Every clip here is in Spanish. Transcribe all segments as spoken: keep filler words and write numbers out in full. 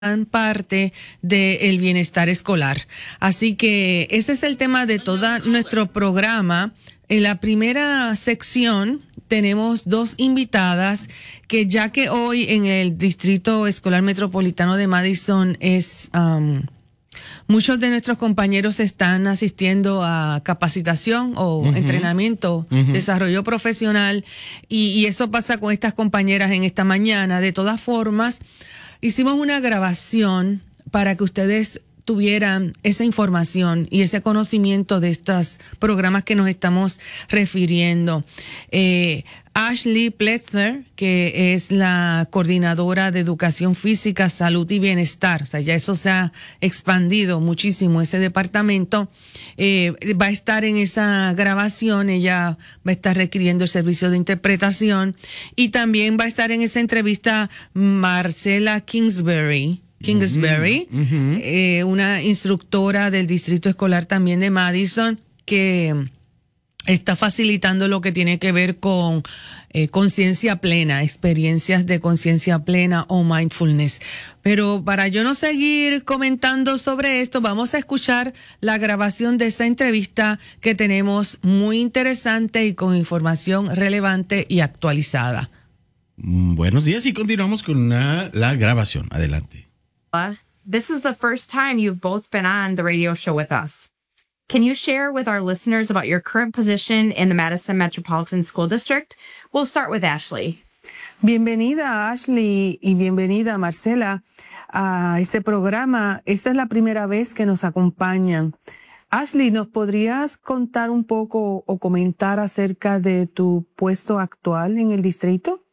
parte del bienestar escolar. Así que ese es el tema de todo nuestro programa. En la primera sección tenemos dos invitadas que, ya que hoy en el Distrito Escolar Metropolitano de Madison es um, muchos de nuestros compañeros están asistiendo a capacitación o uh-huh. entrenamiento, uh-huh. desarrollo profesional, y, y eso pasa con estas compañeras en esta mañana. De todas formas, hicimos una grabación para que ustedes tuvieran esa información y ese conocimiento de estos programas que nos estamos refiriendo. Eh, Ashley Pletzer, que es la coordinadora de Educación Física, Salud y Bienestar, o sea, ya eso se ha expandido muchísimo, ese departamento, eh, va a estar en esa grabación. Ella va a estar requiriendo el servicio de interpretación, y también va a estar en esa entrevista Marcela Kingsbury, Kingsbury, uh-huh. eh, una instructora del Distrito Escolar también de Madison, que está facilitando lo que tiene que ver con eh, conciencia plena, experiencias de conciencia plena o mindfulness. Pero para yo no seguir comentando sobre esto, vamos a escuchar la grabación de esa entrevista que tenemos, muy interesante y con información relevante y actualizada. Buenos días, y continuamos con una, la grabación. Adelante. Uh, this is the first time you've both been on the radio show with us. Can you share with our listeners about your current position in the Madison Metropolitan School District? We'll start with Ashley. Bienvenida, Ashley, y bienvenida, Marcela, a este programa. Esta es la primera vez que nos acompañan. Ashley, ¿nos podrías contar un poco o comentar acerca de tu puesto actual en el distrito?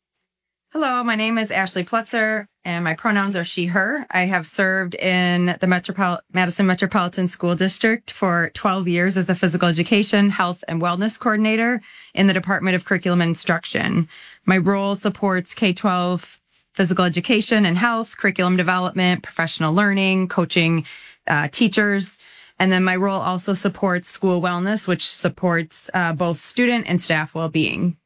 Hello, my name is Ashley Pletzer, and my pronouns are she, her. I have served in the Metropol- Madison Metropolitan School District for twelve years as the Physical Education, Health, and Wellness Coordinator in the Department of Curriculum and Instruction. My role supports K twelve physical education and health, curriculum development, professional learning, coaching uh, teachers. And then my role also supports school wellness, which supports uh, both student and staff well-being.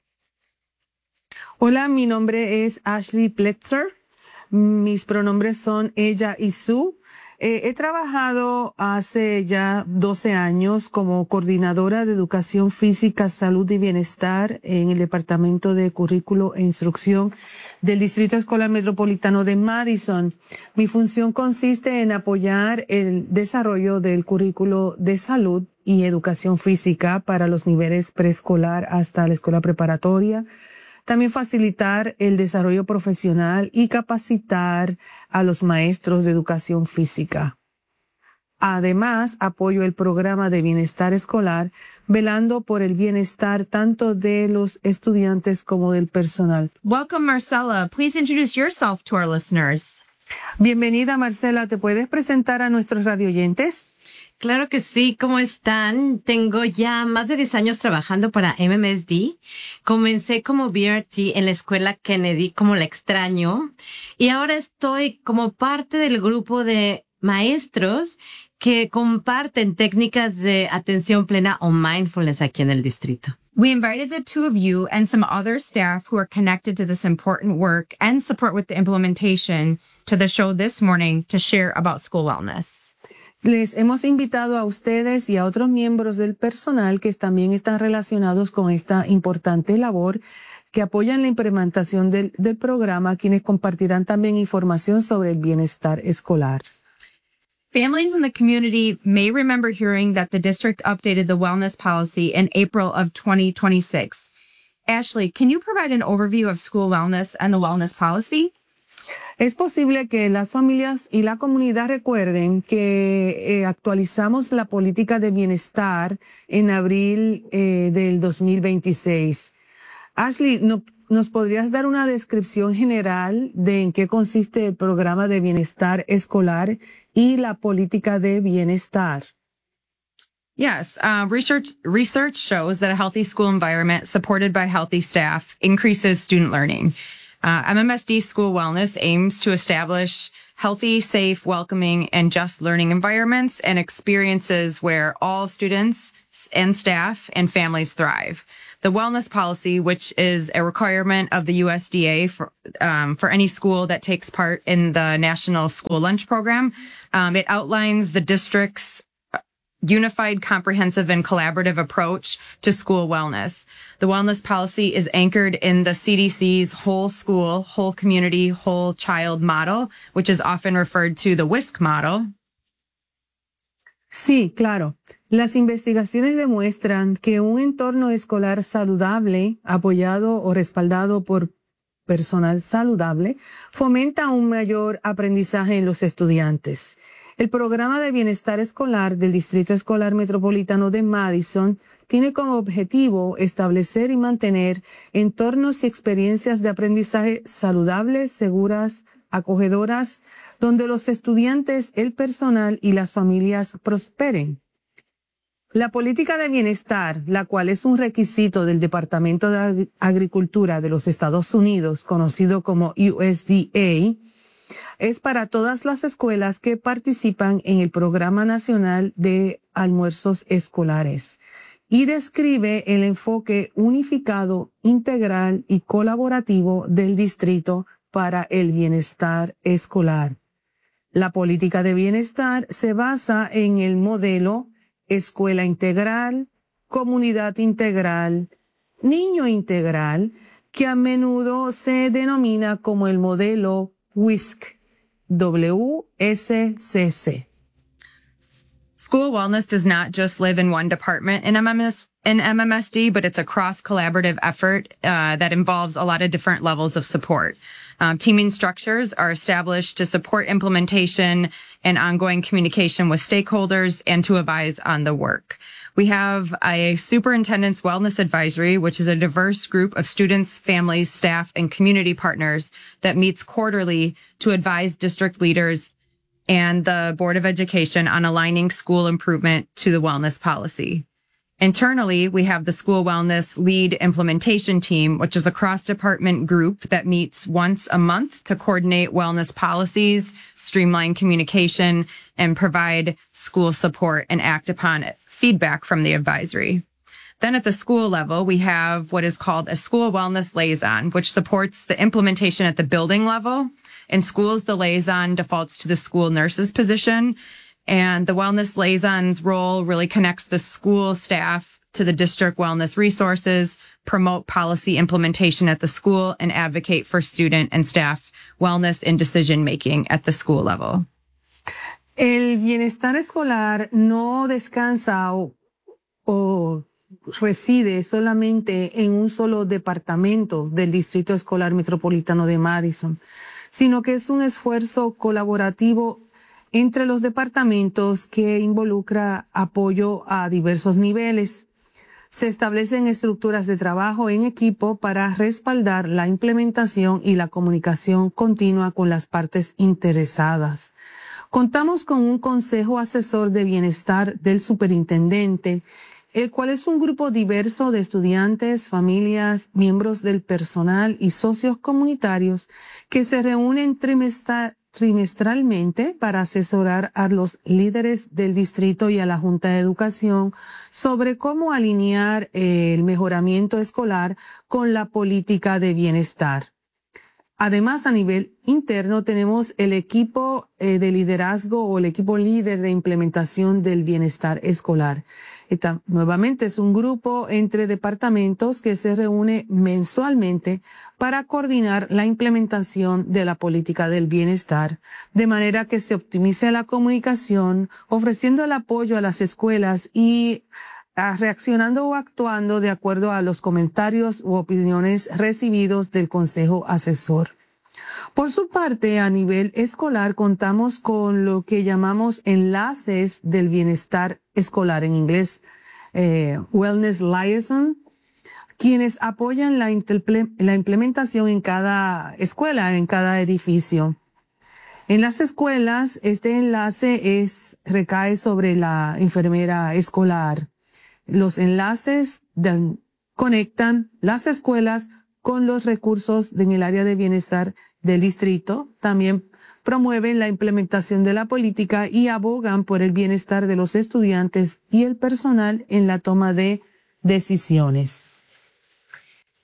Hola, mi nombre es Ashley Pletzer. Mis pronombres son ella y su. Eh, he trabajado hace ya doce años como coordinadora de Educación Física, Salud y Bienestar en el Departamento de Currículo e Instrucción del Distrito Escolar Metropolitano de Madison. Mi función consiste en apoyar el desarrollo del currículo de salud y educación física para los niveles preescolar hasta la escuela preparatoria. También facilitar el desarrollo profesional y capacitar a los maestros de educación física. Además, apoyo el programa de bienestar escolar, velando por el bienestar tanto de los estudiantes como del personal. Welcome, Marcela. Please introduce yourself to our listeners. Bienvenida, Marcela. ¿Te puedes presentar a nuestros radioyentes? Claro que sí. ¿Cómo están? Tengo ya más de diez años trabajando para M M S D. Comencé como B R T en la escuela Kennedy, como la extraño. Y ahora estoy como parte del grupo de maestros que comparten técnicas de atención plena o mindfulness aquí en el distrito. We invited the two of you and some other staff who are connected to this important work and support with the implementation to the show this morning to share about school wellness. Les hemos invitado a ustedes y a otros miembros del personal que también están relacionados con esta importante labor, que apoyan la implementación del, del programa, quienes compartirán también información sobre el bienestar escolar. Families in the community may remember hearing that the district updated the wellness policy in April of twenty twenty-six. Ashley, can you provide an overview of school wellness and the wellness policy? Es posible que las familias y la comunidad recuerden que eh, actualizamos la política de bienestar en abril eh, del dos mil veintiséis. Ashley, ¿no, ¿nos podrías dar una descripción general de en qué consiste el programa de bienestar escolar y la política de bienestar? Yes, uh, research research shows that a healthy school environment supported by healthy staff increases student learning. Uh, M M S D School Wellness aims to establish healthy, safe, welcoming, and just learning environments and experiences where all students and staff and families thrive. The wellness policy, which is a requirement of the U S D A for, um, for any school that takes part in the National School Lunch Program. Um, it outlines the district's unified, comprehensive, and collaborative approach to school wellness. The wellness policy is anchored in the C D C's whole school, whole community, whole child model, which is often referred to the WISC model. Sí, claro. Las investigaciones demuestran que un entorno escolar saludable, apoyado o respaldado por personal saludable, fomenta un mayor aprendizaje en los estudiantes. El programa de bienestar escolar del Distrito Escolar Metropolitano de Madison tiene como objetivo establecer y mantener entornos y experiencias de aprendizaje saludables, seguras, acogedoras, donde los estudiantes, el personal y las familias prosperen. La política de bienestar, la cual es un requisito del Departamento de Agricultura de los Estados Unidos, conocido como U S D A, es para todas las escuelas que participan en el Programa Nacional de Almuerzos Escolares y describe el enfoque unificado, integral y colaborativo del distrito para el bienestar escolar. La política de bienestar se basa en el modelo escuela integral, comunidad integral, niño integral, que a menudo se denomina como el modelo WISC, W S C C. School wellness does not just live in one department in M M S, in M M S D, but it's a cross-collaborative effort uh, that involves a lot of different levels of support. Um, teaming structures are established to support implementation and ongoing communication with stakeholders and to advise on the work. We have a Superintendent's Wellness Advisory, which is a diverse group of students, families, staff, and community partners that meets quarterly to advise district leaders and the Board of Education on aligning school improvement to the wellness policy. Internally, we have the School Wellness Lead Implementation Team, which is a cross-department group that meets once a month to coordinate wellness policies, streamline communication, and provide school support and act upon it. Feedback from the advisory. Then at the school level, we have what is called a school wellness liaison, which supports the implementation at the building level. In schools, the liaison defaults to the school nurse's position, and the wellness liaison's role really connects the school staff to the district wellness resources, promote policy implementation at the school, and advocate for student and staff wellness and decision-making at the school level. El bienestar escolar no descansa o, o reside solamente en un solo departamento del Distrito Escolar Metropolitano de Madison, sino que es un esfuerzo colaborativo entre los departamentos que involucra apoyo a diversos niveles. Se establecen estructuras de trabajo en equipo para respaldar la implementación y la comunicación continua con las partes interesadas. Contamos con un consejo asesor de bienestar del superintendente, el cual es un grupo diverso de estudiantes, familias, miembros del personal y socios comunitarios que se reúnen trimestral trimestralmente para asesorar a los líderes del distrito y a la Junta de Educación sobre cómo alinear eh, el mejoramiento escolar con la política de bienestar. Además, a nivel interno tenemos el equipo eh, de liderazgo o el equipo líder de implementación del bienestar escolar. Esta, nuevamente es un grupo entre departamentos que se reúne mensualmente para coordinar la implementación de la política del bienestar, de manera que se optimice la comunicación, ofreciendo el apoyo a las escuelas y a, reaccionando o actuando de acuerdo a los comentarios u opiniones recibidos del consejo asesor. Por su parte, a nivel escolar, contamos con lo que llamamos enlaces del bienestar escolar, en inglés, eh, Wellness Liaison, quienes apoyan la, la implementación en cada escuela, en cada edificio. En las escuelas, este enlace es, recae sobre la enfermera escolar. Los enlaces de, conectan las escuelas con los recursos en el área de bienestar del distrito. También promueven la implementación de la política y abogan por el bienestar de los estudiantes y el personal en la toma de decisiones.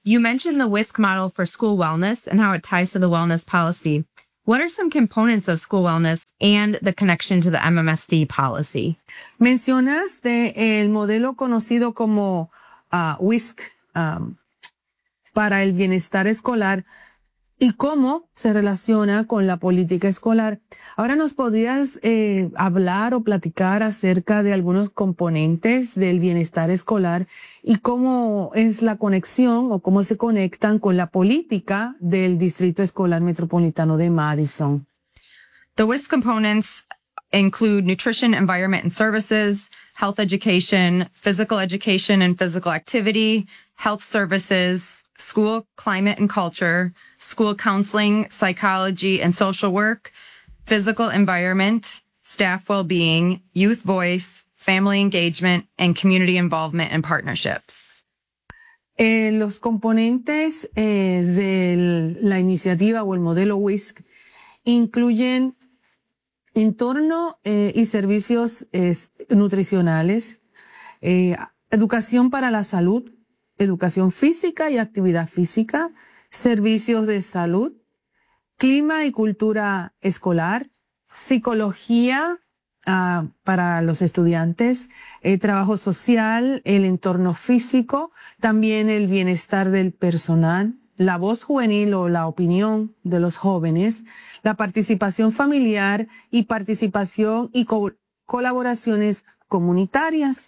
You mentioned the WISC model for school wellness and how it ties to the wellness policy. What are some components of school wellness and the connection to the M M S D policy? Mencionaste el modelo conocido como uh, WISC um, para el bienestar escolar y cómo se relaciona con la política escolar. Ahora nos podrías eh, hablar o platicar acerca de algunos componentes del bienestar escolar y cómo es la conexión o cómo se conectan con la política del Distrito Escolar Metropolitano de Madison. The WISC components include nutrition, environment, and services, health education, physical education and physical activity, health services, school climate and culture, school counseling, psychology and social work, physical environment, staff well-being, youth voice, family engagement, and community involvement and partnerships. Eh, los componentes eh, de la iniciativa o el modelo WISC incluyen entorno eh, y servicios eh, nutricionales, eh, educación para la salud, educación física y actividad física, servicios de salud, clima y cultura escolar, psicología uh, para los estudiantes, eh, trabajo social, el entorno físico, también el bienestar del personal, la voz juvenil o la opinión de los jóvenes, la participación familiar y participación y co- colaboraciones comunitarias.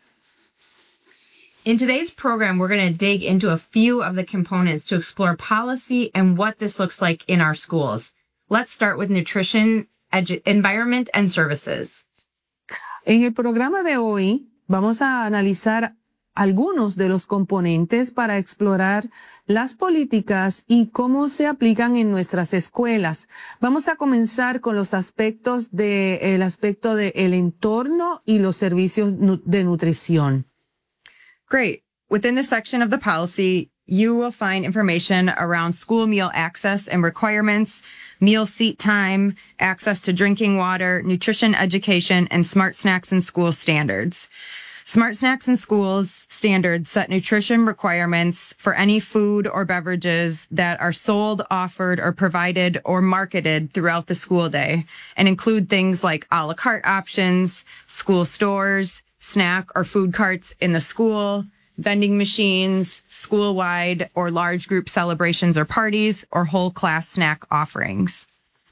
In today's program, we're going to dig into a few of the components to explore policy and what this looks like in our schools. Let's start with nutrition, edu- environment, and services. En el programa de hoy vamos a analizar algunos de los componentes para explorar las políticas y cómo se aplican en nuestras escuelas. Vamos a comenzar con los aspectos del aspecto del entorno y los servicios nu- de nutrición. Great. Within this section of the policy, you will find information around school meal access and requirements, meal seat time, access to drinking water, nutrition education, and smart snacks in school standards. Smart Snacks in Schools standards set nutrition requirements for any food or beverages that are sold, offered, or provided or marketed throughout the school day and include things like a la carte options, school stores, snack or food carts in the school, vending machines, school-wide or large group celebrations or parties, or whole class snack offerings.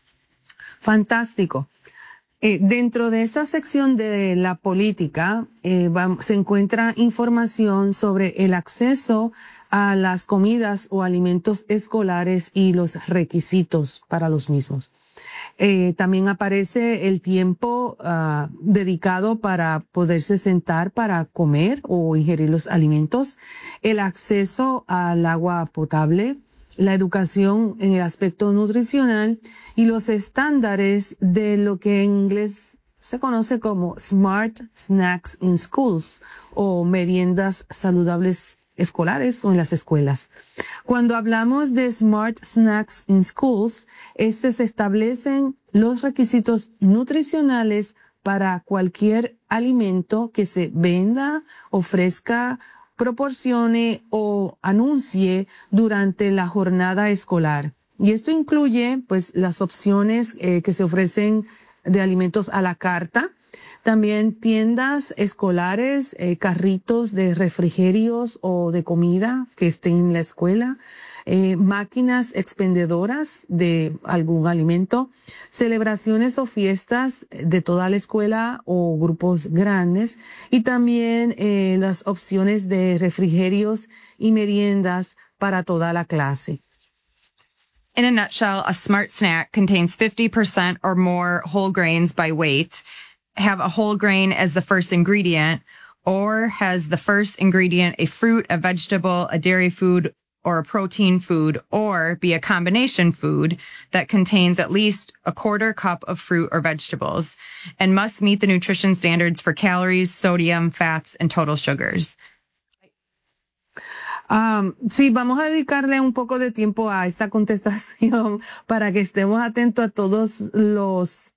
Fantástico. Eh, dentro de esa sección de la política eh, va, se encuentra información sobre el acceso a las comidas o alimentos escolares y los requisitos para los mismos. Eh, también aparece el tiempo uh, dedicado para poderse sentar para comer o ingerir los alimentos, el acceso al agua potable, la educación en el aspecto nutricional y los estándares de lo que en inglés se conoce como Smart Snacks in Schools o meriendas saludables escolares o en las escuelas. Cuando hablamos de Smart Snacks in Schools, estos establecen los requisitos nutricionales para cualquier alimento que se venda, ofrezca, proporcione o anuncie durante la jornada escolar. Y esto incluye, pues, las opciones eh, que se ofrecen de alimentos a la carta, también tiendas escolares, eh, carritos de refrigerios o de comida que estén en la escuela, eh, máquinas expendedoras de algún alimento, celebraciones o fiestas de toda la escuela o grupos grandes, y también eh, las opciones de refrigerios y meriendas para toda la clase. In a nutshell, a smart snack contains fifty percent or more whole grains by weight, have a whole grain as the first ingredient, or has the first ingredient a fruit, a vegetable, a dairy food, or a protein food, or be a combination food that contains at least a quarter cup of fruit or vegetables, and must meet the nutrition standards for calories, sodium, fats, and total sugars. Um, sí, vamos a dedicarle un poco de tiempo a esta contestación para que estemos atentos a todos los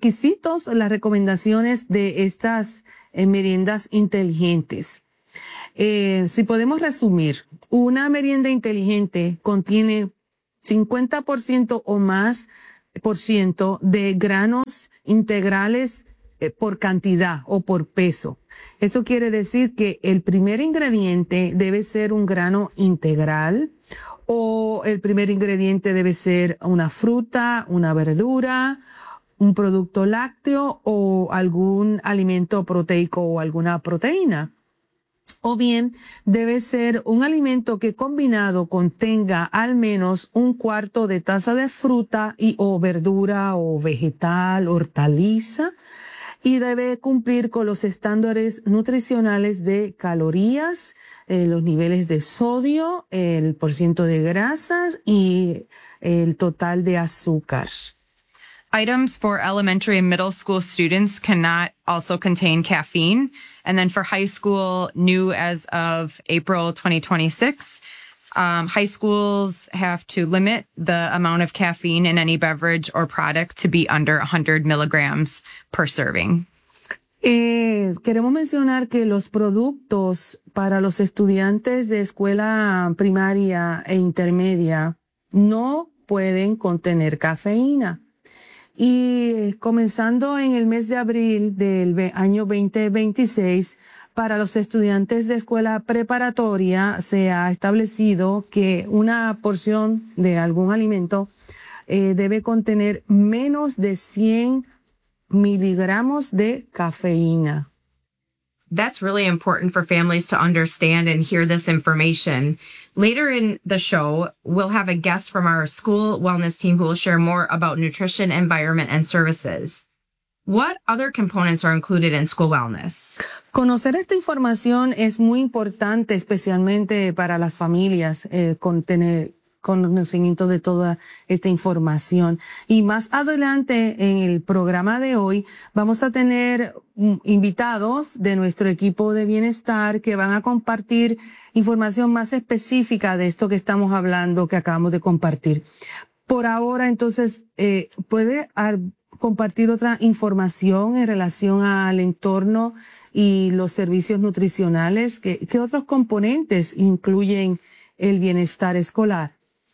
requisitos, las recomendaciones de estas eh, meriendas inteligentes. Eh, si podemos resumir, una merienda inteligente contiene cincuenta por ciento o más por ciento de granos integrales eh, por cantidad o por peso. Esto quiere decir que el primer ingrediente debe ser un grano integral, o el primer ingrediente debe ser una fruta, una verdura, un producto lácteo o algún alimento proteico o alguna proteína. O bien debe ser un alimento que combinado contenga al menos un cuarto de taza de fruta y o verdura o vegetal, hortaliza, y debe cumplir con los estándares nutricionales de calorías, eh, los niveles de sodio, el porciento de grasas y el total de azúcar. Items for elementary and middle school students cannot also contain caffeine. And then for high school, new as of April twenty twenty-six, um, high schools have to limit the amount of caffeine in any beverage or product to be under one hundred milligrams per serving. Eh, queremos mencionar que los productos para los estudiantes de escuela primaria e intermedia no pueden contener cafeína. Y comenzando en el mes de abril del año veinte veintiséis, para los estudiantes de escuela preparatoria se ha establecido que una porción de algún alimento eh, debe contener menos de cien miligramos de cafeína. That's really important for families to understand and hear this information. Later in the show, we'll have a guest from our school wellness team who will share more about nutrition, environment, and services. What other components are included in school wellness? Conocer esta información es muy importante, especialmente para las familias, eh, con tener conocimiento de toda esta información. Y más adelante en el programa de hoy vamos a tener um, invitados de nuestro equipo de bienestar que van a compartir información más específica de esto que estamos hablando, que acabamos de compartir. Por ahora, entonces, eh, ¿puede ar- compartir otra información en relación al entorno y los servicios nutricionales? ¿Qué, qué otros componentes incluyen el bienestar escolar?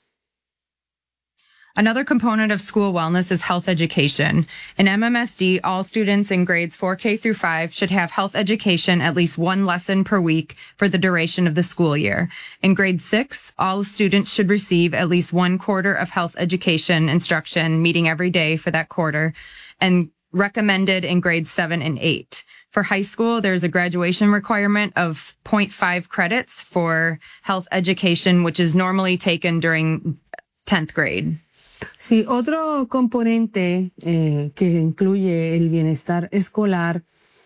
Another component of school wellness is health education. In M M S D, all students in grades four K through five should have health education at least one lesson per week for the duration of the school year. In grade six, all students should receive at least one quarter of health education instruction, meeting every day for that quarter, and recommended in grades seven and eight. For high school, there's a graduation requirement of zero point five credits for health education, which is normally taken during tenth grade. Sí, otro componente eh, que incluye el bienestar escolar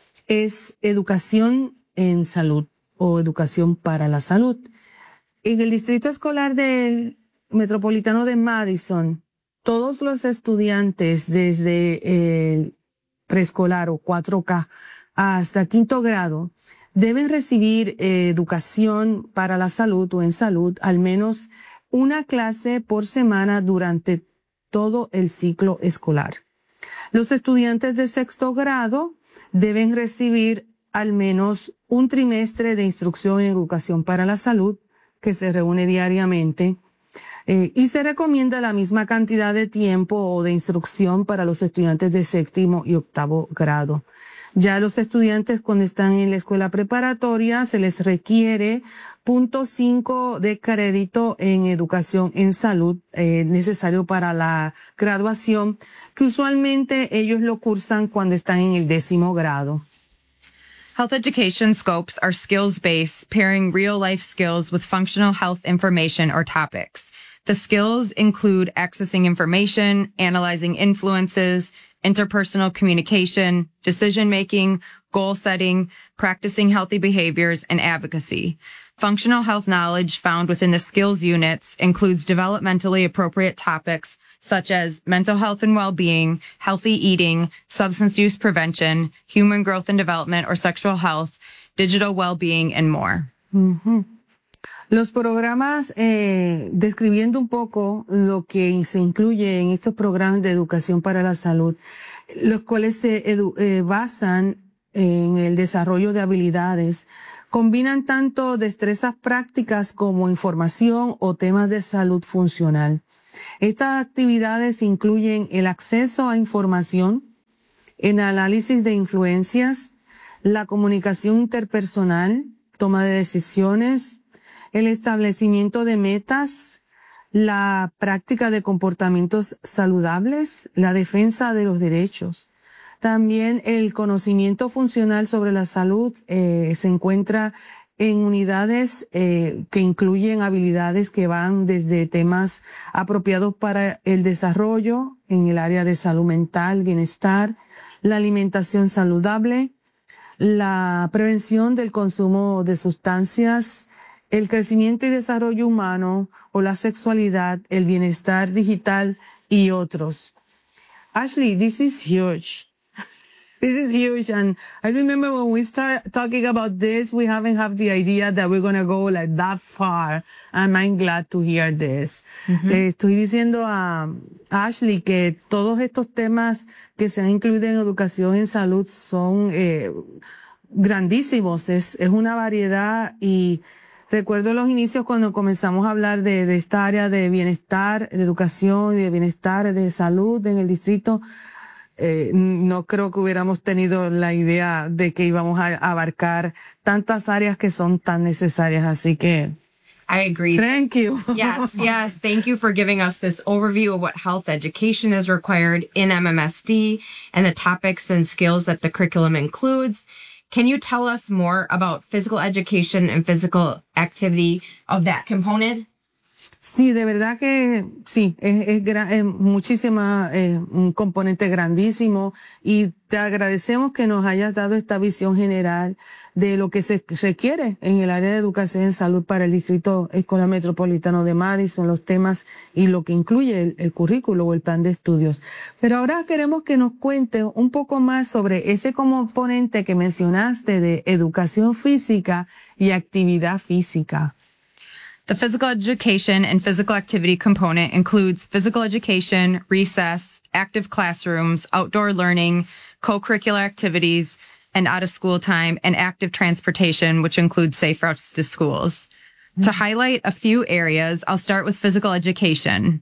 es educación en salud o educación para la salud. En el distrito escolar de metropolitano de Madison, todos los estudiantes desde el preescolar o cuatro K hasta quinto grado deben recibir eh, educación para la salud o en salud, al menos una clase por semana durante todo el ciclo escolar. Los estudiantes de sexto grado deben recibir al menos un trimestre de instrucción en educación para la salud, que se reúne diariamente, eh, y se recomienda la misma cantidad de tiempo o de instrucción para los estudiantes de séptimo y octavo grado. Ya los estudiantes cuando están en la escuela preparatoria se les requiere punto cinco de crédito en educación en salud, eh, necesario para la graduación, que usualmente ellos lo cursan cuando están en el décimo grado. Health education scopes are skills-based, pairing real-life skills with functional health information or topics. The skills include accessing information, analyzing influences, interpersonal communication, decision-making, goal setting, practicing healthy behaviors, and advocacy. Functional health knowledge found within the skills units includes developmentally appropriate topics such as mental health and well-being, healthy eating, substance use prevention, human growth and development or sexual health, digital well-being, and more. Uh-huh. Los programas, eh, describiendo un poco lo que se incluye en estos programas de educación para la salud, los cuales se edu- eh, basan en el desarrollo de habilidades Combinan tanto destrezas prácticas como información o temas de salud funcional. Estas actividades incluyen el acceso a información, el análisis de influencias, la comunicación interpersonal, toma de decisiones, el establecimiento de metas, la práctica de comportamientos saludables, la defensa de los derechos. También el conocimiento funcional sobre la salud eh, se encuentra en unidades eh, que incluyen habilidades que van desde temas apropiados para el desarrollo en el área de salud mental, bienestar, la alimentación saludable, la prevención del consumo de sustancias, el crecimiento y desarrollo humano o la sexualidad, el bienestar digital y otros. Ashley, this is huge. This is huge. And I remember when we start talking about this, we haven't had the idea that we're going to go like that far. And I'm glad to hear this. Mm-hmm. Le estoy diciendo a Ashley que todos estos temas que se han incluido en educación en salud son eh, grandísimos. Es, es una variedad y recuerdo los inicios cuando comenzamos a hablar de, de esta área de bienestar, de educación y de bienestar, de salud en el distrito. Eh, no creo que hubiéramos tenido la idea de que íbamos a abarcar tantas áreas que son tan necesarias. Así que, I agree. Thank you. Yes, yes. Thank you for giving us this overview of what health education is required in M M S D and the topics and skills that the curriculum includes. Can you tell us more about physical education and physical activity of that component? Sí, de verdad que sí, es, es, gra- es muchísima, eh, un componente grandísimo y te agradecemos que nos hayas dado esta visión general de lo que se requiere en el área de educación en salud para el Distrito Escolar Metropolitano de Madison, los temas y lo que incluye el, el currículo o el plan de estudios. Pero ahora queremos que nos cuente un poco más sobre ese componente que mencionaste de educación física y actividad física. The physical education and physical activity component includes physical education, recess, active classrooms, outdoor learning, co-curricular activities, and out-of-school time, and active transportation, which includes safe routes to schools. Mm-hmm. To highlight a few areas, I'll start with physical education.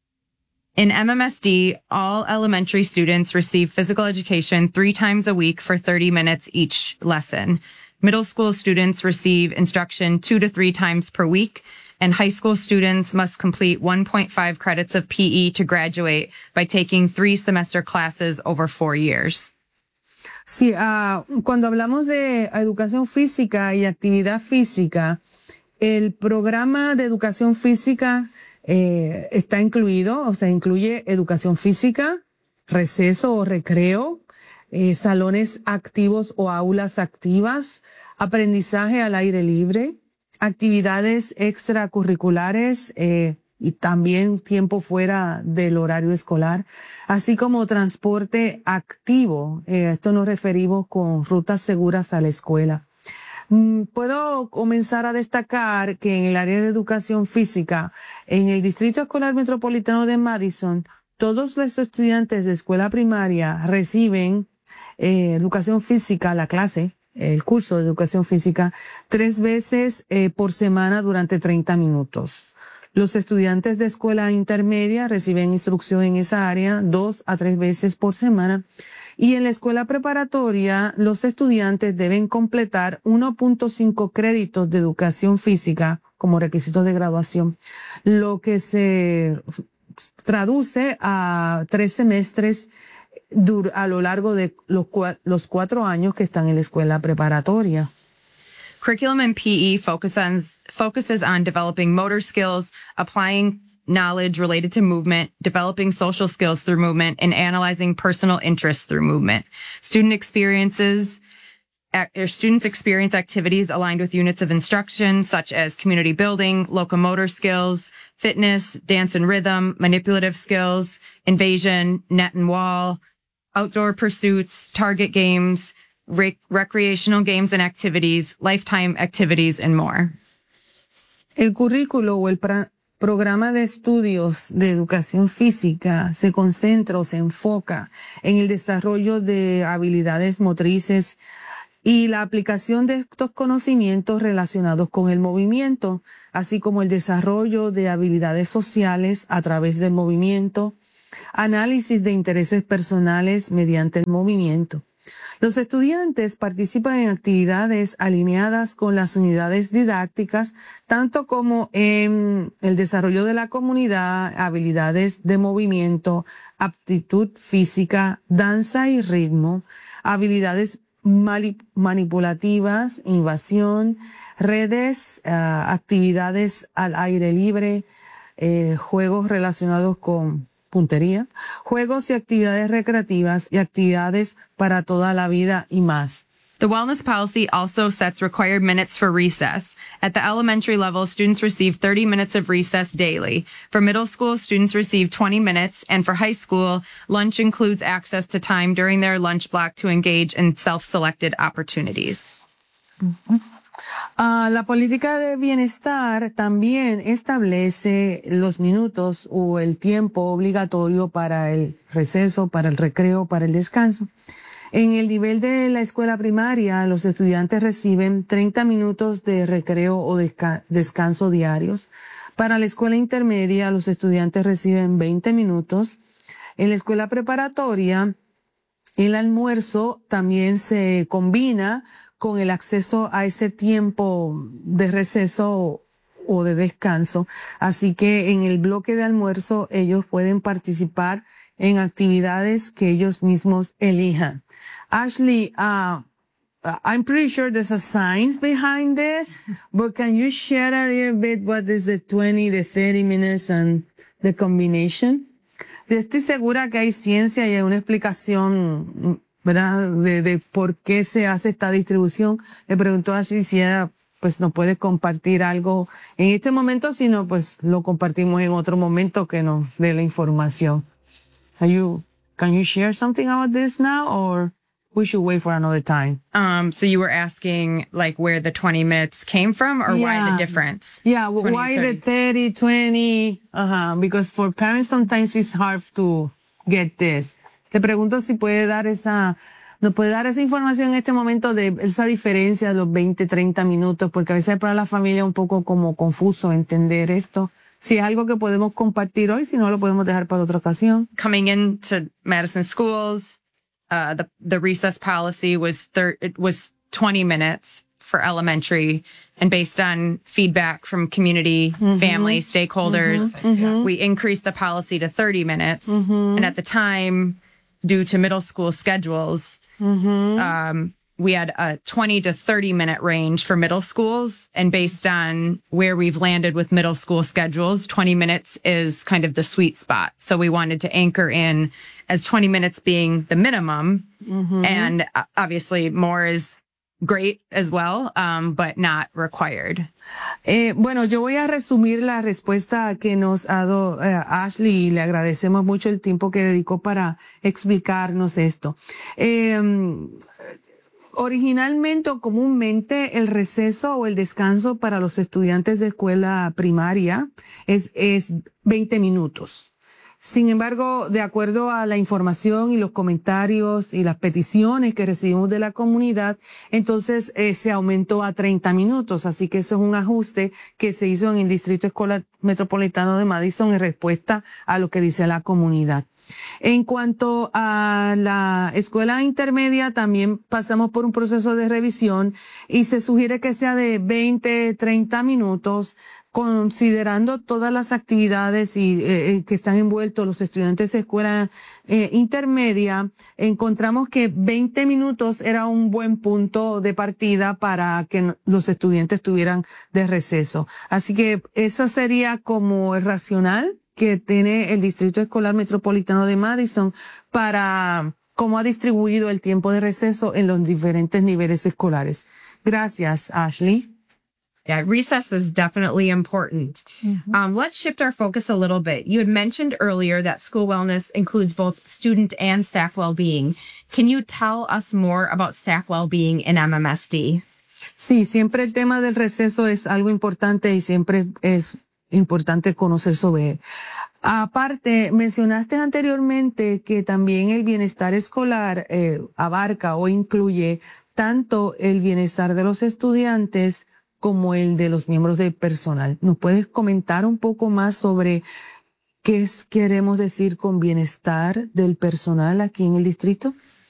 In M M S D, all elementary students receive physical education three times a week for thirty minutes each lesson. Middle school students receive instruction two to three times per week, and high school students must complete one point five credits of P E to graduate by taking three semester classes over four years. Sí, uh, cuando hablamos de educación física y actividad física, el programa de educación física eh, está incluido, o sea, incluye educación física, receso o recreo, Eh, salones activos o aulas activas, aprendizaje al aire libre, actividades extracurriculares eh, y también tiempo fuera del horario escolar, así como transporte activo. Eh, esto nos referimos con rutas seguras a la escuela. Mm, puedo comenzar a destacar que en el área de educación física, en el Distrito Escolar Metropolitano de Madison, todos los estudiantes de escuela primaria reciben Eh, educación física, la clase, el curso de educación física, tres veces eh, por semana durante treinta minutos. Los estudiantes de escuela intermedia reciben instrucción en esa área dos a tres veces por semana. Y en la escuela preparatoria, los estudiantes deben completar uno punto cinco créditos de educación física como requisitos de graduación, lo que se traduce a tres semestres a lo largo de los, los cuatro años que están en la escuela preparatoria. Curriculum in P E focus on, focuses on developing motor skills, applying knowledge related to movement, developing social skills through movement, and analyzing personal interests through movement. Student experiences, or students experience activities aligned with units of instruction, such as community building, locomotor skills, fitness, dance and rhythm, manipulative skills, invasion, net and wall, outdoor pursuits, target games, rec- recreational games and activities, lifetime activities, and more. El currículo o el pra- programa de estudios de educación física se concentra o se enfoca en el desarrollo de habilidades motrices y la aplicación de estos conocimientos relacionados con el movimiento, así como el desarrollo de habilidades sociales a través del movimiento, análisis de intereses personales mediante el movimiento. Los estudiantes participan en actividades alineadas con las unidades didácticas, tanto como en el desarrollo de la comunidad, habilidades de movimiento, aptitud física, danza y ritmo, habilidades manipulativas, invasión, redes, uh, actividades al aire libre, eh, juegos relacionados con puntería, juegos y actividades recreativas y actividades para toda la vida y más. The wellness policy also sets required minutes for recess. At the elementary level, students receive thirty minutes of recess daily. For middle school, students receive twenty minutes, and for high school, lunch includes access to time during their lunch block to engage in self-selected opportunities. Uh-huh. Uh, la política de bienestar también establece los minutos o el tiempo obligatorio para el receso, para el recreo, para el descanso. En el nivel de la escuela primaria, los estudiantes reciben treinta minutos de recreo o desca- descanso diarios. Para la escuela intermedia, los estudiantes reciben veinte minutos. En la escuela preparatoria, el almuerzo también se combina con el acceso a ese tiempo de receso o de descanso. Así que en el bloque de almuerzo ellos pueden participar en actividades que ellos mismos elijan. Ashley, uh, I'm pretty sure there's a science behind this, but can you share a little bit what is the twenty, the thirty minutes and the combination? Estoy segura que hay ciencia y hay una explicación, ¿verdad?, de, de por qué se hace esta distribución. Le preguntó a Ashley si ella, pues, nos puede compartir algo en este momento, si no, pues, lo compartimos en otro momento que nos dé la información. Are you, can you share something about this now, or we should wait for another time? Um, so you were asking, like, where the twenty minutes came from, or Yeah. why the difference? Yeah, twenty, why thirty? the thirty, twenty? Uh-huh, because for parents sometimes it's hard to get this. Te pregunto si puede dar esa, nos puede dar esa información en este momento de esa diferencia de los veinte, treinta minutos, porque a veces para la familia es un poco como confuso entender esto. Si es algo que podemos compartir hoy, si no lo podemos dejar para otra ocasión. Coming into Madison schools, uh, the, the recess policy was thir- it was twenty minutes for elementary, and based on feedback from community, mm-hmm. family, stakeholders, mm-hmm. we increased the policy to thirty minutes. Mm-hmm. And at the time, due to middle school schedules, mm-hmm. um, we had a twenty to thirty minute range for middle schools. And based on where we've landed with middle school schedules, twenty minutes is kind of the sweet spot. So we wanted to anchor in as twenty minutes being the minimum. Mm-hmm. And uh, obviously more is great as well, um, but not required. Eh, bueno, yo voy a resumir la respuesta que nos ha dado eh, Ashley, y le agradecemos mucho el tiempo que dedicó para explicarnos esto. Eh, Originalmente o comúnmente el receso o el descanso para los estudiantes de escuela primaria es, es veinte minutos. Sin embargo, de acuerdo a la información y los comentarios y las peticiones que recibimos de la comunidad, entonces eh, se aumentó a treinta minutos. Así que eso es un ajuste que se hizo en el Distrito Escolar Metropolitano de Madison en respuesta a lo que dice la comunidad. En cuanto a la escuela intermedia, también pasamos por un proceso de revisión y se sugiere que sea de veinte, treinta minutos, considerando todas las actividades y eh, que están envueltos los estudiantes de escuela eh, intermedia. Encontramos que veinte minutos era un buen punto de partida para que los estudiantes tuvieran de receso. Así que eso sería como el racional que tiene el Distrito Escolar Metropolitano de Madison para cómo ha distribuido el tiempo de receso en los diferentes niveles escolares. Gracias, Ashley. Yeah, recess is definitely important. Mm-hmm. Um, let's shift our focus a little bit. You had mentioned earlier that school wellness includes both student and staff well-being. Can you tell us more about staff well-being in M M S D? Sí, siempre el tema del receso es algo importante y siempre es importante conocer sobre él. Aparte, mencionaste anteriormente que también el bienestar escolar eh, abarca o incluye tanto el bienestar de los estudiantes como el de los miembros del personal. ¿Nos puedes comentar un poco más sobre qué es, queremos decir con bienestar del personal aquí en el distrito?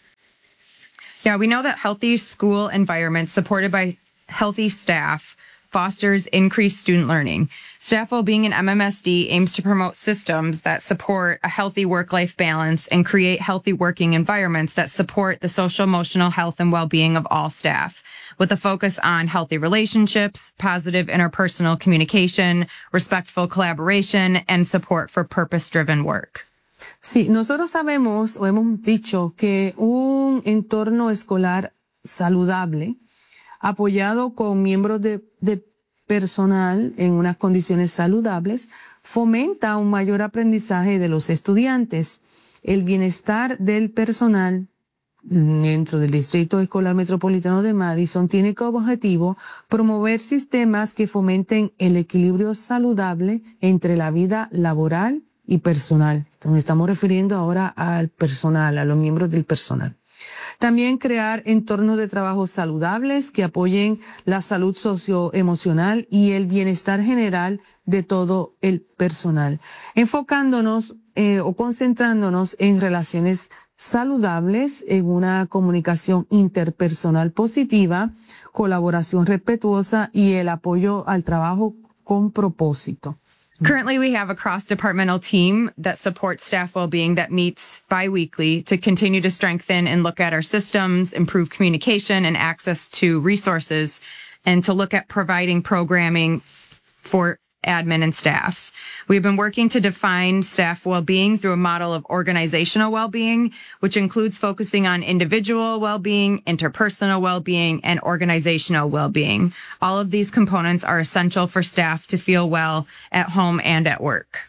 Yeah, we know that healthy school environments supported by healthy staff fosters increased student learning. Staff well-being in M M S D aims to promote systems that support a healthy work-life balance and create healthy working environments that support the social, emotional health and well-being of all staff, with a focus on healthy relationships, positive interpersonal communication, respectful collaboration, and support for purpose-driven work. Sí, nosotros sabemos o hemos dicho que un entorno escolar saludable, apoyado con miembros de, de personal en unas condiciones saludables, fomenta un mayor aprendizaje de los estudiantes. El bienestar del personal dentro del Distrito Escolar Metropolitano de Madison tiene como objetivo promover sistemas que fomenten el equilibrio saludable entre la vida laboral y personal. Nos estamos refiriendo ahora al personal, a los miembros del personal. También crear entornos de trabajo saludables que apoyen la salud socioemocional y el bienestar general de todo el personal, enfocándonos eh, o concentrándonos en relaciones saludables, en una comunicación interpersonal positiva, colaboración respetuosa y el apoyo al trabajo con propósito. Currently, we have a cross-departmental team that supports staff well-being that meets bi-weekly to continue to strengthen and look at our systems, improve communication and access to resources, and to look at providing programming for admin and staffs. We've been working to define staff well-being through a model of organizational well-being, which includes focusing on individual well-being, interpersonal well-being, and organizational well-being. All of these components are essential for staff to feel well at home and at work.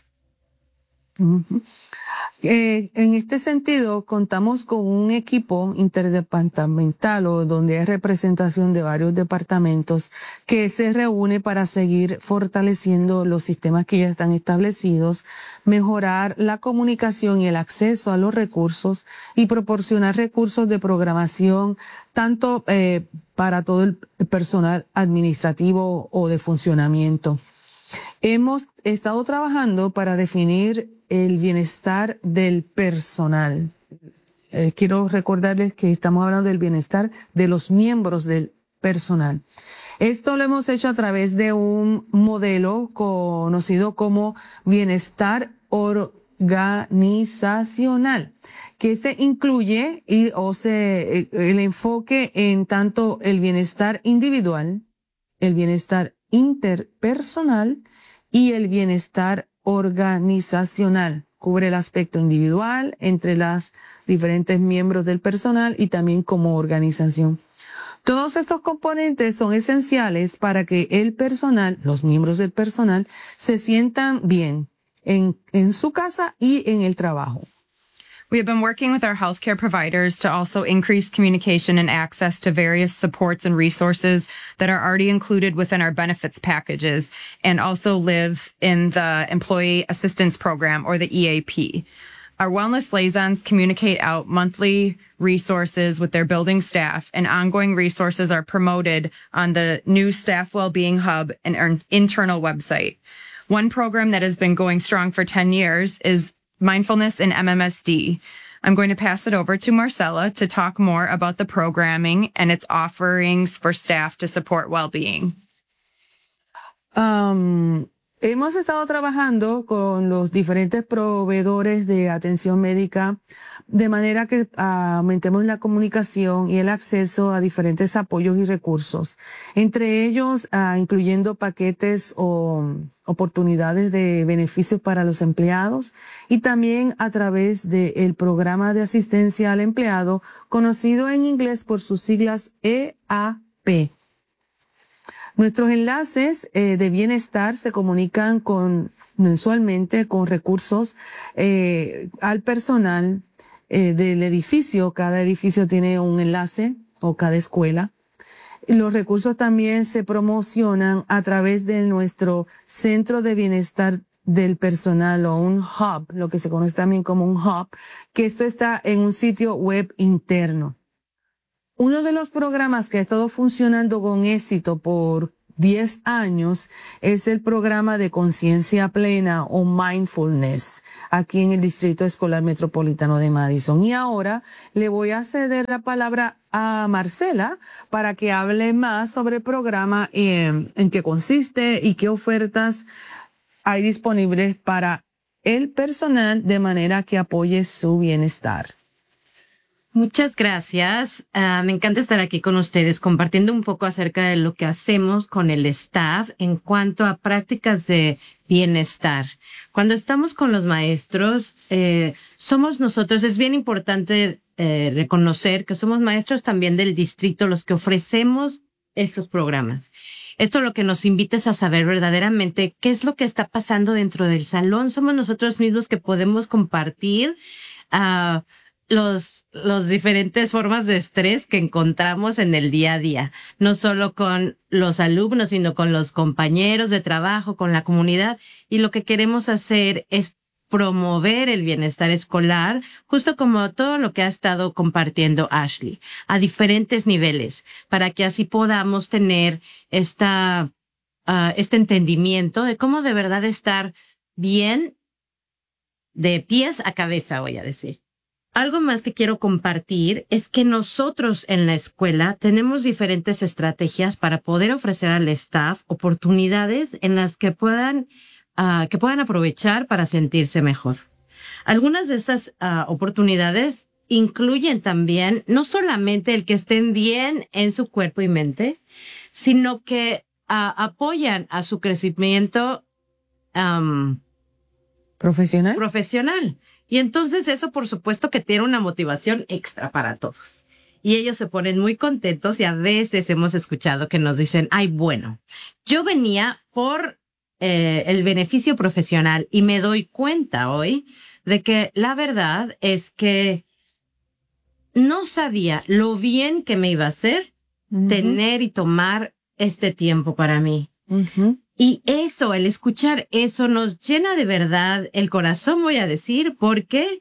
Uh-huh. Eh, en este sentido, contamos con un equipo interdepartamental o donde hay representación de varios departamentos que se reúne para seguir fortaleciendo los sistemas que ya están establecidos, mejorar la comunicación y el acceso a los recursos y proporcionar recursos de programación tanto eh, para todo el personal administrativo o de funcionamiento. Hemos estado trabajando para definir el bienestar del personal. Eh, quiero recordarles que estamos hablando del bienestar de los miembros del personal. Esto lo hemos hecho a través de un modelo conocido como bienestar organizacional, que este incluye y, o se, el enfoque en tanto el bienestar individual, el bienestar interpersonal y el bienestar organizacional. Cubre el aspecto individual entre las diferentes miembros del personal y también como organización. Todos estos componentes son esenciales para que el personal, los miembros del personal, se sientan bien en, en su casa y en el trabajo. We have been working with our healthcare providers to also increase communication and access to various supports and resources that are already included within our benefits packages and also live in the Employee Assistance Program or the E A P. Our wellness liaisons communicate out monthly resources with their building staff, and ongoing resources are promoted on the new Staff Wellbeing Hub and our internal website. One program that has been going strong for ten years is Mindfulness in M M S D. I'm going to pass it over to Marcella to talk more about the programming and its offerings for staff to support well-being. Um, hemos estado trabajando con los diferentes proveedores de atención médica de manera que uh, aumentemos la comunicación y el acceso a diferentes apoyos y recursos, entre ellos uh, incluyendo paquetes o oportunidades de beneficios para los empleados y también a través del programa de asistencia al empleado conocido en inglés por sus siglas E A P. Nuestros enlaces eh, de bienestar se comunican con mensualmente con recursos eh, al personal eh, del edificio. Cada edificio tiene un enlace o cada escuela. Los recursos también se promocionan a través de nuestro centro de bienestar del personal o un hub, lo que se conoce también como un hub, que esto está en un sitio web interno. uno de los programas que ha estado funcionando con éxito por diez años es el programa de conciencia plena o mindfulness aquí en el Distrito Escolar Metropolitano de Madison. Y ahora le voy a ceder la palabra a Marcela para que hable más sobre el programa, en, en qué consiste y qué ofertas hay disponibles para el personal de manera que apoye su bienestar. Muchas gracias. Uh, me encanta estar aquí con ustedes compartiendo un poco acerca de lo que hacemos con el staff en cuanto a prácticas de bienestar. Cuando estamos con los maestros, eh, somos nosotros, es bien importante eh, reconocer que somos maestros también del distrito los que ofrecemos estos programas. Esto lo que nos invita es a saber verdaderamente qué es lo que está pasando dentro del salón. Somos nosotros mismos que podemos compartir uh, los, los diferentes formas de estrés que encontramos en el día a día, no solo con los alumnos, sino con los compañeros de trabajo, con la comunidad. Y lo que queremos hacer es promover el bienestar escolar, justo como todo lo que ha estado compartiendo Ashley, a diferentes niveles, para que así podamos tener esta, uh, este entendimiento de cómo de verdad estar bien de pies a cabeza, voy a decir. Algo más que quiero compartir es que nosotros en la escuela tenemos diferentes estrategias para poder ofrecer al staff oportunidades en las que puedan, uh, que puedan aprovechar para sentirse mejor. Algunas de estas uh, oportunidades incluyen también no solamente el que estén bien en su cuerpo y mente, sino que uh, apoyan a su crecimiento um, ¿Profesional? profesional. Y entonces eso, por supuesto, que tiene una motivación extra para todos. Y ellos se ponen muy contentos y a veces hemos escuchado que nos dicen, ay, bueno, yo venía por eh, el beneficio profesional y me doy cuenta hoy de que la verdad es que no sabía lo bien que me iba a hacer uh-huh. tener y tomar este tiempo para mí. Uh-huh. Y eso, el escuchar eso nos llena de verdad el corazón, voy a decir, porque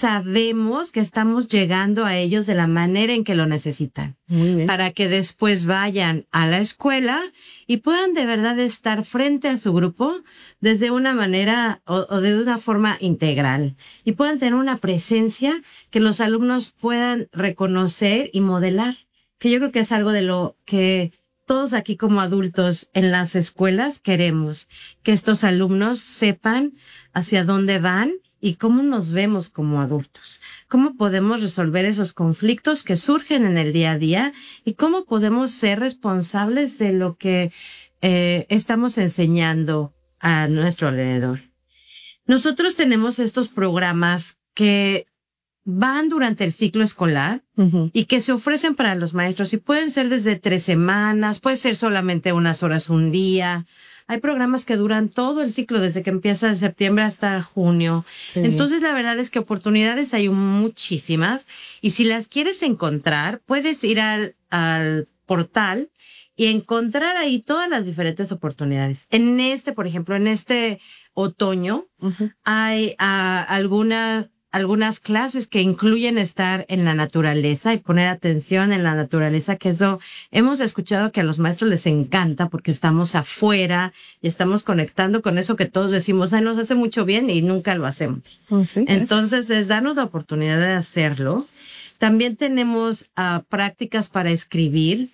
sabemos que estamos llegando a ellos de la manera en que lo necesitan. Muy bien. Para que después vayan a la escuela y puedan de verdad estar frente a su grupo desde una manera o, o de una forma integral. Y puedan tener una presencia que los alumnos puedan reconocer y modelar. Que yo creo que es algo de lo que todos aquí como adultos en las escuelas queremos, que estos alumnos sepan hacia dónde van y cómo nos vemos como adultos, cómo podemos resolver esos conflictos que surgen en el día a día y cómo podemos ser responsables de lo que eh, estamos enseñando a nuestro alrededor. Nosotros tenemos estos programas que van durante el ciclo escolar uh-huh. y que se ofrecen para los maestros y pueden ser desde tres semanas, puede ser solamente unas horas un día. Hay programas que duran todo el ciclo desde que empieza de septiembre hasta junio. Sí. Entonces, la verdad es que oportunidades hay muchísimas y si las quieres encontrar, puedes ir al, al portal y encontrar ahí todas las diferentes oportunidades. En este, por ejemplo, en este otoño uh-huh. hay uh, algunas algunas clases que incluyen estar en la naturaleza y poner atención en la naturaleza, que eso hemos escuchado que a los maestros les encanta porque estamos afuera y estamos conectando con eso que todos decimos, ay, nos hace mucho bien y nunca lo hacemos. Oh, sí, entonces es darnos la oportunidad de hacerlo. También tenemos uh, prácticas para escribir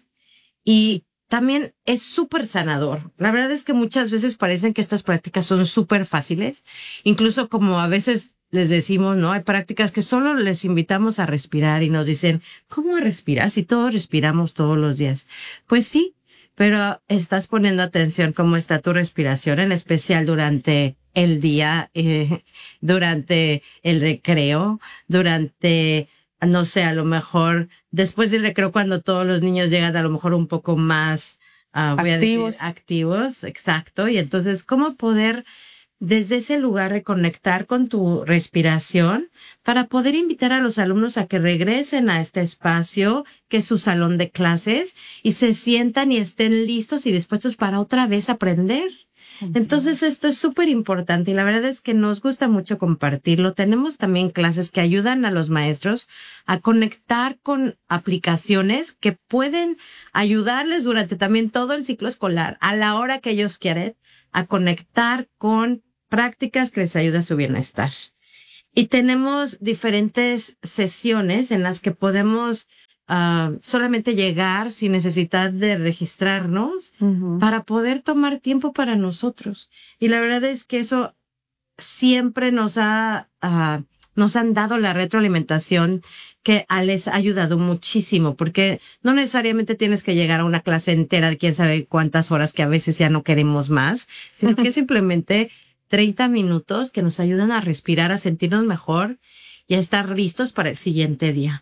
y también es súper sanador. La verdad es que muchas veces parecen que estas prácticas son súper fáciles, incluso como a veces les decimos, ¿no? Hay prácticas que solo les invitamos a respirar y nos dicen, ¿cómo respirar si todos respiramos todos los días? Pues sí, pero estás poniendo atención cómo está tu respiración, en especial durante el día, eh, durante el recreo, durante, no sé, a lo mejor después del recreo cuando todos los niños llegan a lo mejor un poco más, uh, voy activos. a decir, activos, exacto. Y entonces, ¿cómo poder desde ese lugar reconectar con tu respiración para poder invitar a los alumnos a que regresen a este espacio que es su salón de clases y se sientan y estén listos y dispuestos para otra vez aprender? Entonces esto es súper importante y la verdad es que nos gusta mucho compartirlo. Tenemos también clases que ayudan a los maestros a conectar con aplicaciones que pueden ayudarles durante también todo el ciclo escolar, a la hora que ellos quieren, a conectar con prácticas que les ayuden a su bienestar. Y tenemos diferentes sesiones en las que podemos Uh, solamente llegar sin necesidad de registrarnos uh-huh. para poder tomar tiempo para nosotros. Y la verdad es que eso siempre nos ha, uh, nos han dado la retroalimentación que les ha ayudado muchísimo, porque no necesariamente tienes que llegar a una clase entera de quién sabe cuántas horas que a veces ya no queremos más, sino que simplemente treinta minutos que nos ayudan a respirar, a sentirnos mejor y a estar listos para el siguiente día.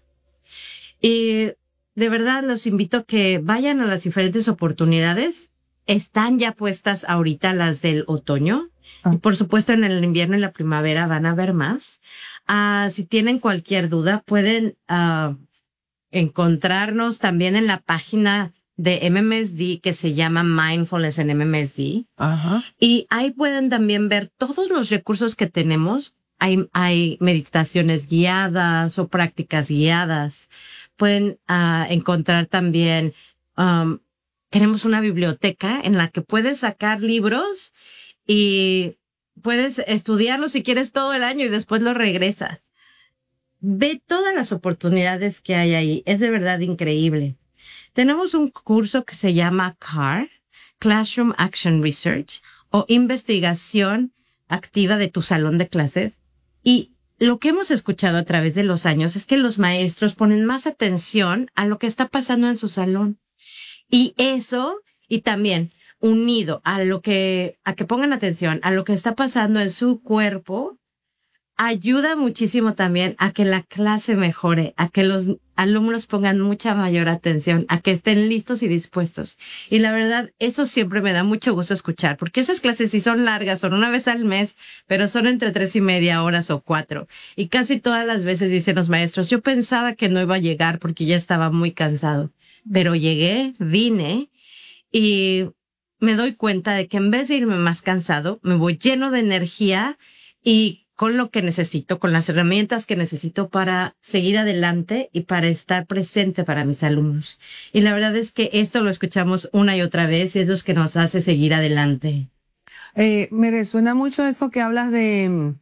Y de verdad los invito a que vayan a las diferentes oportunidades. Están ya puestas ahorita las del otoño. Ah. Y por supuesto en el invierno y la primavera van a haber más. Uh, si tienen cualquier duda, pueden uh, encontrarnos también en la página de M M S D que se llama Mindfulness en M M S D. Ajá. Y ahí pueden también ver todos los recursos que tenemos. Hay, hay meditaciones guiadas o prácticas guiadas. Pueden uh, encontrar también, um, tenemos una biblioteca en la que puedes sacar libros y puedes estudiarlos si quieres todo el año y después los regresas. Ve todas las oportunidades que hay ahí. Es de verdad increíble. Tenemos un curso que se llama C A R, Classroom Action Research, o Investigación Activa de tu Salón de Clases. Y lo que hemos escuchado a través de los años es que los maestros ponen más atención a lo que está pasando en su salón. Y eso, y también unido a lo que, a que pongan atención a lo que está pasando en su cuerpo, ayuda muchísimo también a que la clase mejore, a que los alumnos pongan mucha mayor atención, a que estén listos y dispuestos. Y la verdad, eso siempre me da mucho gusto escuchar, porque esas clases sí son largas, son una vez al mes, pero son entre tres y media horas o cuatro. Y casi todas las veces dicen los maestros, yo pensaba que no iba a llegar porque ya estaba muy cansado, pero llegué, vine y me doy cuenta de que en vez de irme más cansado, me voy lleno de energía y con lo que necesito, con las herramientas que necesito para seguir adelante y para estar presente para mis alumnos. Y la verdad es que esto lo escuchamos una y otra vez y es lo que nos hace seguir adelante. Eh, me resuena mucho eso que hablas de,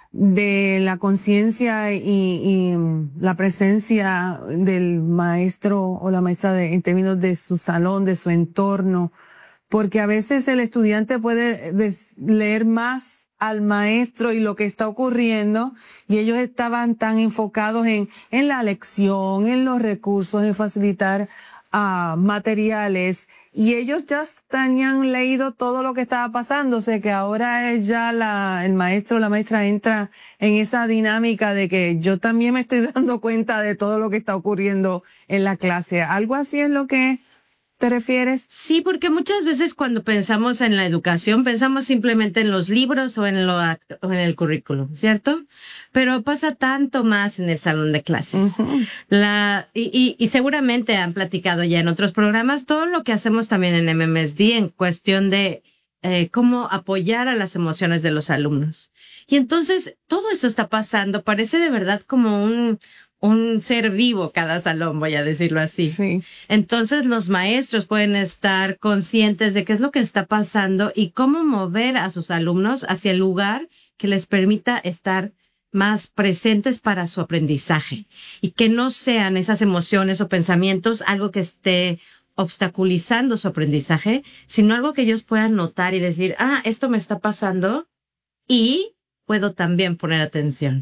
de la conciencia y, y la presencia del maestro o la maestra de, en términos de su salón, de su entorno, porque a veces el estudiante puede des- leer más al maestro y lo que está ocurriendo, y ellos estaban tan enfocados en, en la lección, en los recursos, en facilitar uh, materiales, y ellos ya tenían leído todo lo que estaba pasando, o sea que ahora es ya la, el maestro o la maestra entra en esa dinámica de que yo también me estoy dando cuenta de todo lo que está ocurriendo en la clase. ¿Algo así es lo que te refieres? Sí, porque muchas veces cuando pensamos en la educación, pensamos simplemente en los libros o en lo o en el currículum, ¿cierto? Pero pasa tanto más en el salón de clases. Uh-huh. La y, y, y seguramente han platicado ya en otros programas todo lo que hacemos también en M M S D en cuestión de eh, cómo apoyar a las emociones de los alumnos. Y entonces todo eso está pasando, parece de verdad como un un ser vivo cada salón, voy a decirlo así. Sí. Entonces los maestros pueden estar conscientes de qué es lo que está pasando y cómo mover a sus alumnos hacia el lugar que les permita estar más presentes para su aprendizaje y que no sean esas emociones o pensamientos algo que esté obstaculizando su aprendizaje, sino algo que ellos puedan notar y decir, ah, esto me está pasando y puedo también poner atención.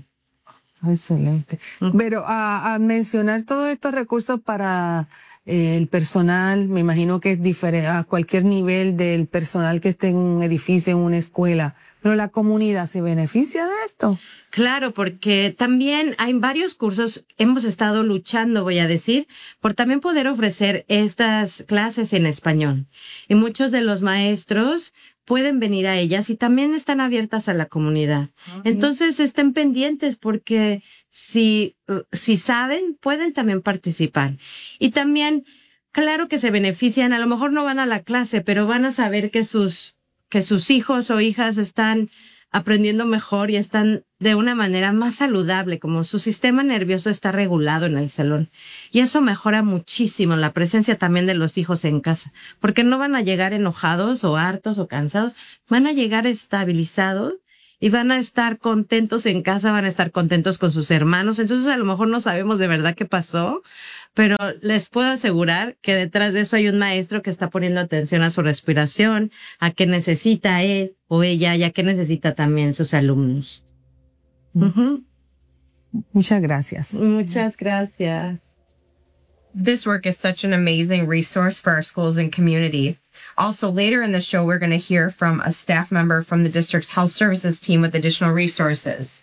Excelente. Uh-huh. Pero a, a mencionar todos estos recursos para eh, el personal, me imagino que es diferente a cualquier nivel del personal que esté en un edificio, en una escuela, pero la comunidad se beneficia de esto. Claro, porque también hay varios cursos, hemos estado luchando, voy a decir, por también poder ofrecer estas clases en español. Y muchos de los maestros pueden venir a ellas y también están abiertas a la comunidad. Uh-huh. Entonces estén pendientes porque si, si saben, pueden también participar. Y también, claro que se benefician, a lo mejor no van a la clase, pero van a saber que sus que sus hijos o hijas están aprendiendo mejor y están de una manera más saludable, como su sistema nervioso está regulado en el salón. Y eso mejora muchísimo la presencia también de los hijos en casa, porque no van a llegar enojados o hartos o cansados, van a llegar estabilizados y van a estar contentos en casa, van a estar contentos con sus hermanos. Entonces a lo mejor no sabemos de verdad qué pasó, pero les puedo asegurar que detrás de eso hay un maestro que está poniendo atención a su respiración, a qué necesita él o ella y a qué necesita también sus alumnos. Uh-huh. Muchas gracias. Muchas gracias. This work is such an amazing resource for our schools and community. Also, later in the show, we're going to hear from a staff member from the district's health services team with additional resources.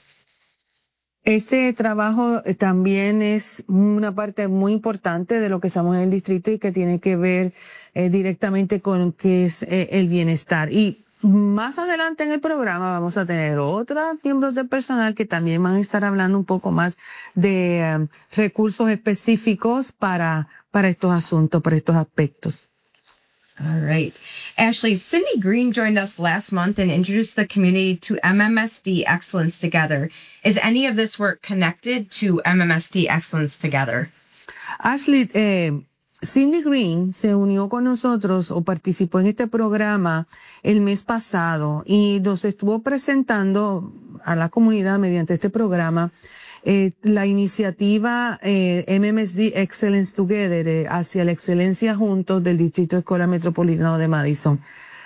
Este trabajo también es una parte muy importante de lo que estamos en el distrito y que tiene que ver eh, directamente con qué es eh, el bienestar. Y más adelante en el programa vamos a tener otros miembros del personal que también van a estar hablando un poco más de um, recursos específicos para, para estos asuntos, para estos aspectos. All right. Ashley, Cindy Green joined us last month and introduced the community to M M S D Excellence Together. Is any of this work connected to M M S D Excellence Together? Ashley, eh, Cindy Green se unió con nosotros o participó en este programa el mes pasado y nos estuvo presentando a la comunidad mediante este programa eh, la iniciativa eh, M M S D Excellence Together eh, hacia la excelencia juntos del Distrito Escolar Metropolitano de Madison.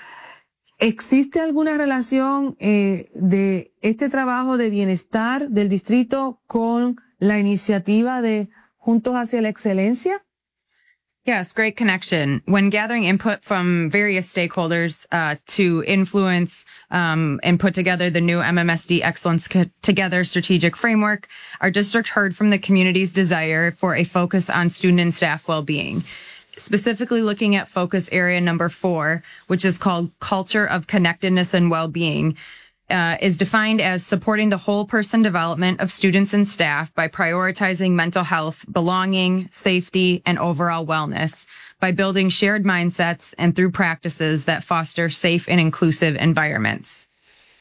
¿Existe alguna relación eh, de este trabajo de bienestar del distrito con la iniciativa de Juntos hacia la Excelencia? Yes, great connection. When gathering input from various stakeholders uh, to influence um, and put together the new M M S D Excellence Co- Together strategic framework, our district heard from the community's desire for a focus on student and staff well-being. Specifically looking at focus area number four, which is called Culture of Connectedness and Well-Being, Uh, is defined as supporting the whole person development of students and staff by prioritizing mental health, belonging, safety, and overall wellness by building shared mindsets and through practices that foster safe and inclusive environments.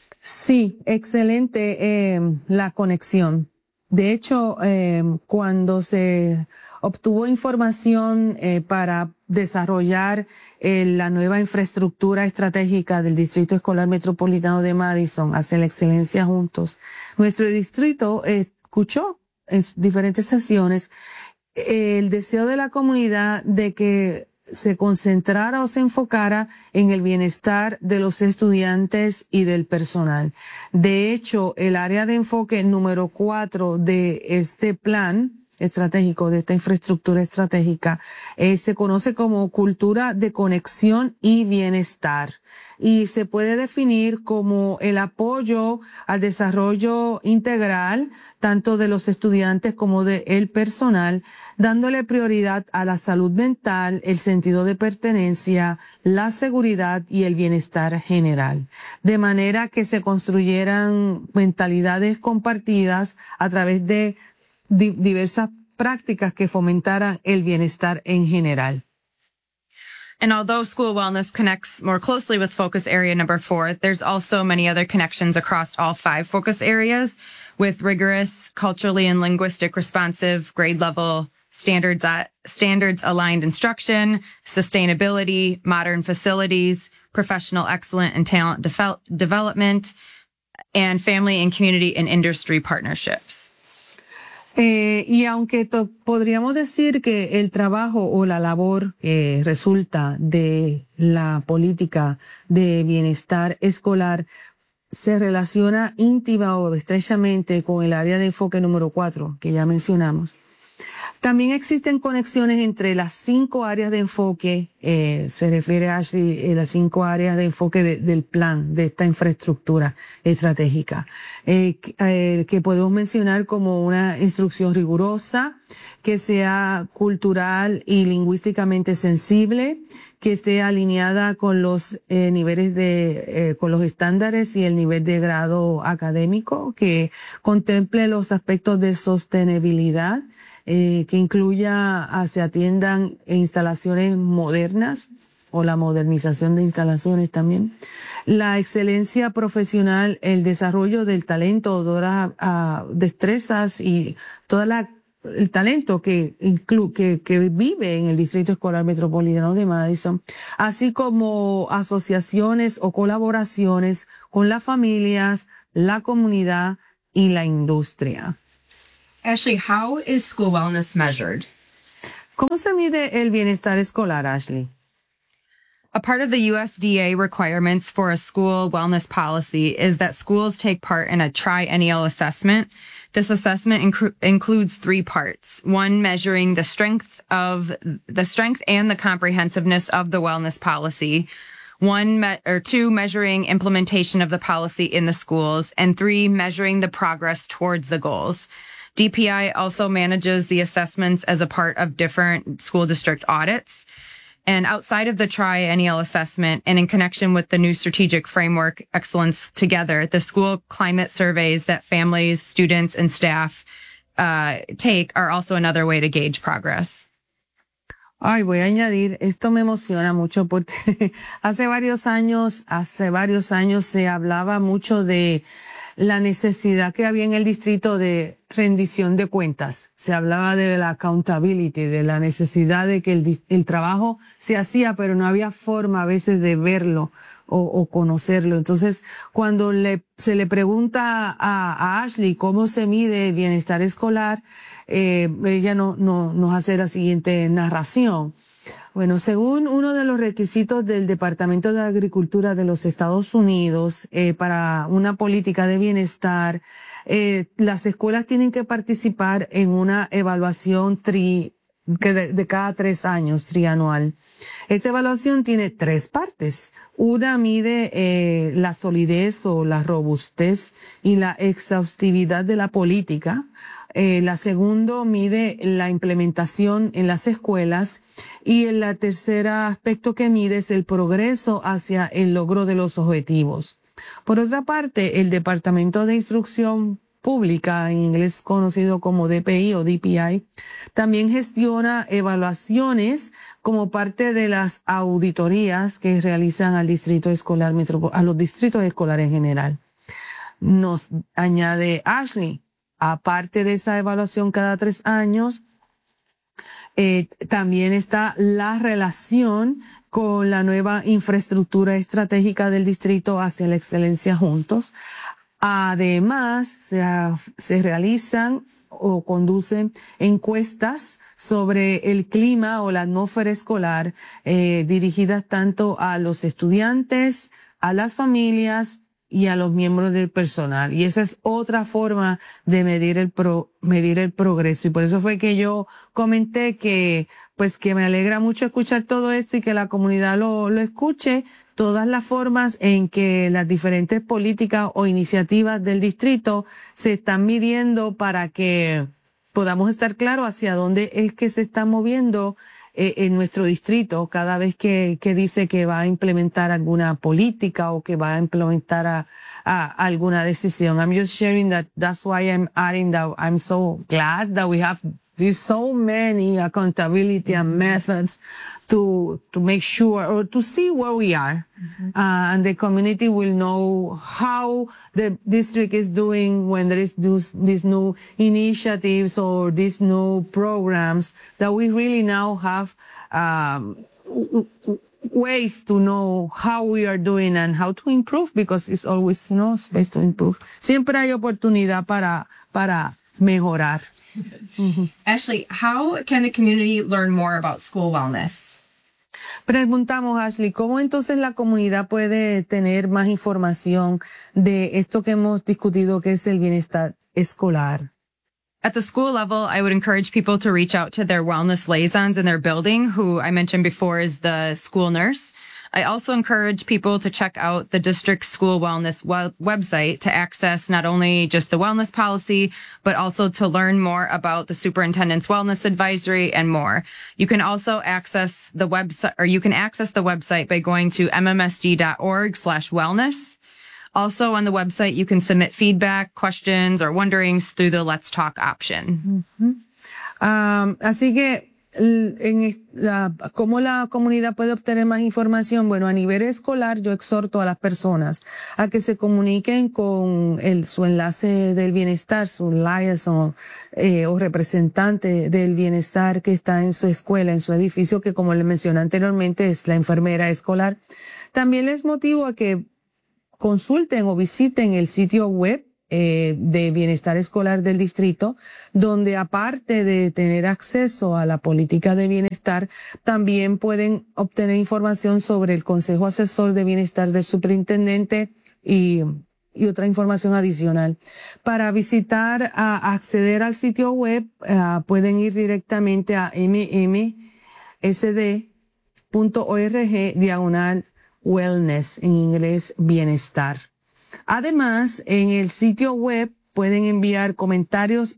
Sí, excelente eh, la conexión. De hecho, eh, cuando se obtuvo información eh, para desarrollar eh, la nueva infraestructura estratégica del Distrito Escolar Metropolitano de Madison hacia la excelencia juntos, nuestro distrito escuchó en diferentes sesiones eh, el deseo de la comunidad de que se concentrara o se enfocara en el bienestar de los estudiantes y del personal. De hecho, el área de enfoque número cuatro de este plan estratégico, de esta infraestructura estratégica, eh, se conoce como cultura de conexión y bienestar. Y se puede definir como el apoyo al desarrollo integral, tanto de los estudiantes como del personal, dándole prioridad a la salud mental, el sentido de pertenencia, la seguridad y el bienestar general. De manera que se construyeran mentalidades compartidas a través de di- diversas prácticas que fomentaran el bienestar en general. And although school wellness connects more closely with focus area number four, there's also many other connections across all five focus areas with rigorous, culturally and linguistic responsive grade level standards, uh, standards aligned instruction, sustainability, modern facilities, professional excellence and talent devel- development, and family and community and industry partnerships. Eh, y aunque to- podríamos decir que el trabajo o la labor que resulta de la política de bienestar escolar se relaciona íntima o estrechamente con el área de enfoque número cuatro que ya mencionamos, también existen conexiones entre las cinco áreas de enfoque, eh, se refiere a Ashley, eh, las cinco áreas de enfoque de, del plan, de esta infraestructura estratégica, eh, eh, que podemos mencionar como una instrucción rigurosa, que sea cultural y lingüísticamente sensible, que esté alineada con los eh, niveles de, eh, con los estándares y el nivel de grado académico, que contemple los aspectos de sostenibilidad, eh, que incluya, a, se atiendan instalaciones modernas o la modernización de instalaciones también. La excelencia profesional, el desarrollo del talento, de las uh, destrezas y toda la el talento que, inclu que, que vive en el Distrito Escolar Metropolitano de Madison, así como asociaciones o colaboraciones con las familias, la comunidad y la industria. Ashley, how is school wellness measured? ¿Cómo se mide el bienestar escolar, Ashley? A part of the U S D A requirements for a school wellness policy is that schools take part in a triennial assessment. This assessment inc- includes three parts. One, measuring the strength of the strength and the comprehensiveness of the wellness policy. One, me- or two, measuring implementation of the policy in the schools. And three, measuring the progress towards the goals. D P I also manages the assessments as a part of different school district audits. And outside of the triennial assessment and in connection with the new strategic framework, Excellence Together, the school climate surveys that families, students, and staff uh, take are also another way to gauge progress. Ay, voy a añadir, esto me emociona mucho porque hace varios años, hace varios años se hablaba mucho de la necesidad que había en el distrito de rendición de cuentas. Se hablaba de la accountability, de la necesidad de que el, el trabajo se hacía, pero no había forma a veces de verlo o, o conocerlo. Entonces, cuando le, se le pregunta a, a Ashley cómo se mide el bienestar escolar, eh, ella no, no, nos hace la siguiente narración. Bueno, según uno de los requisitos del Departamento de Agricultura de los Estados Unidos eh, para una política de bienestar, eh, las escuelas tienen que participar en una evaluación tri, que de, de cada tres años, trianual. Esta evaluación tiene tres partes. Una mide eh, la solidez o la robustez y la exhaustividad de la política. Eh, la segunda mide la implementación en las escuelas y el tercer aspecto que mide es el progreso hacia el logro de los objetivos. Por otra parte, el Departamento de Instrucción Pública, en inglés conocido como D P I o D P I, también gestiona evaluaciones como parte de las auditorías que realizan al distrito escolar metropo- a los distritos escolares en general. Nos añade Ashley. Aparte de esa evaluación cada tres años, eh, también está la relación con la nueva infraestructura estratégica del distrito hacia la excelencia juntos. Además, se, se realizan o conducen encuestas sobre el clima o la atmósfera escolar, eh, dirigidas tanto a los estudiantes, a las familias, y a los miembros del personal. Y esa es otra forma de medir el pro, medir el progreso. Y por eso fue que yo comenté que, pues que me alegra mucho escuchar todo esto y que la comunidad lo, lo escuche, todas las formas en que las diferentes políticas o iniciativas del distrito se están midiendo para que podamos estar claros hacia dónde es que se está moviendo en nuestro distrito cada vez que, que dice que va a implementar alguna política o que va a implementar a, a alguna decisión. I'm just sharing that. That's why I'm adding that. I'm so glad that we have these so many accountability and methods to to make sure or to see where we are, mm-hmm. uh, and the community will know how the district is doing when there is these these new initiatives or these new programs that we really now have um, ways to know how we are doing and how to improve, because it's always, you know, space to improve. Siempre hay oportunidad para para mejorar. Mm-hmm. Ashley, how can the community learn more about school wellness? Preguntamos, Ashley, ¿cómo entonces la comunidad puede tener más información de esto que hemos discutido, que es el bienestar escolar? At the school level, I would encourage people to reach out to their wellness liaisons in their building, who I mentioned before is the school nurse. I also encourage people to check out the district school wellness web- website to access not only just the wellness policy, but also to learn more about the superintendent's wellness advisory and more. You can also access the website, or you can access the website by going to mmsd.org slash wellness. Also on the website, you can submit feedback, questions, or wonderings through the Let's Talk option. Mm-hmm. Um, así que en la, ¿cómo la comunidad puede obtener más información? Bueno, a nivel escolar yo exhorto a las personas a que se comuniquen con el, su enlace del bienestar, su liaison eh, o representante del bienestar que está en su escuela, en su edificio, que como les mencioné anteriormente es la enfermera escolar. También les motivo a que consulten o visiten el sitio web Eh, de bienestar escolar del distrito, donde aparte de tener acceso a la política de bienestar, también pueden obtener información sobre el consejo asesor de bienestar del superintendente y, y otra información adicional. Para visitar, a acceder al sitio web, uh, pueden ir directamente a m m s d punto org diagonal wellness, en inglés bienestar. Además, en el sitio web pueden enviar comentarios